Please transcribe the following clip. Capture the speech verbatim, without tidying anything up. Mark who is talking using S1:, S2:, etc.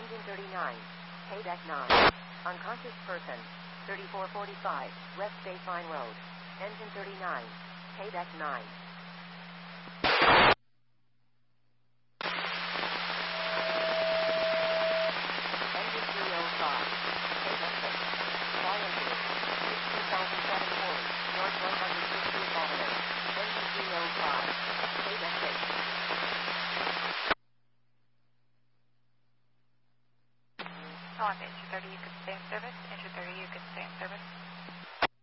S1: Engine thirty-nine. K deck nine. Unconscious person. thirty-four forty-five. West Baseline Road. Engine thirty-nine. K deck nine. Engine three oh five. K deck six. Fly into sixteen thousand seven hundred forty. North one hundred sixtieth Avenue. Engine three oh five. K deck six.
S2: Oh, I'm Engine thirty, you could stay in service. Engine thirty.